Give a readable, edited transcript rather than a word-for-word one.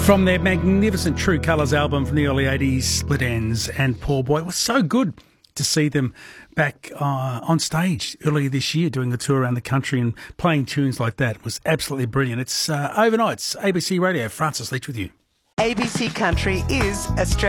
From their magnificent True Colours album from the early 80s, Split Enz and Poor Boy. It was so good to see them back on stage earlier this year doing a tour around the country and playing tunes like that. It was absolutely brilliant. It's Overnights, ABC Radio. Francis Leach with you. ABC Country is Australia.